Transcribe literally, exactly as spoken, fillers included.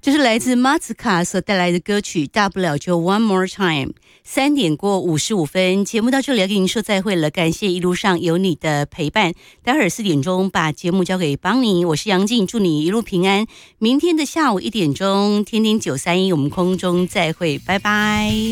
这是来自马兹卡所带来的歌曲，大不了就 One More Time。三点过五十五分，节目到这里要跟您说再会了，感谢一路上有你的陪伴。待会儿四点钟把节目交给邦尼，我是杨静，祝你一路平安。明天的下午一点钟，天天九三一，我们空中再会，拜拜。